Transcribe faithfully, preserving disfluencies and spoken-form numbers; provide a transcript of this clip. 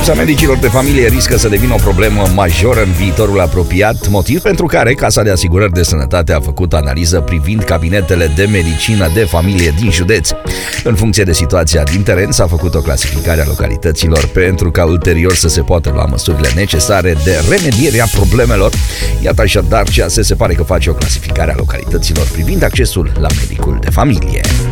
Lipsa medicilor de familie riscă să devină o problemă majoră în viitorul apropiat, motiv pentru care Casa de Asigurări de Sănătate a făcut analiză privind cabinetele de medicină de familie din județ. În funcție de situația din teren s-a făcut o clasificare a localităților pentru ca ulterior să se poată lua măsurile necesare de remediere a problemelor. Iată așadar ce se pare că face o clasificare a localităților privind accesul la medicul de familie.